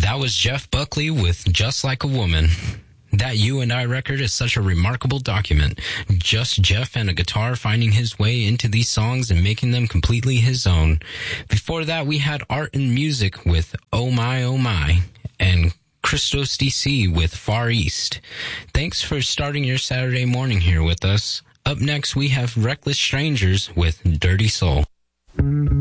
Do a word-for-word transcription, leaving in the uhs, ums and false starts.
That was Jeff Buckley with Just Like a Woman. That You and I record is such a remarkable document. Just Jeff and a guitar finding his way into these songs and making them completely his own. Before that, we had Art and Music with Oh My, Oh My, and Christos D C with Far East. Thanks for starting your Saturday morning here with us. Up next, we have Reckless Strangers with Dirty Soul.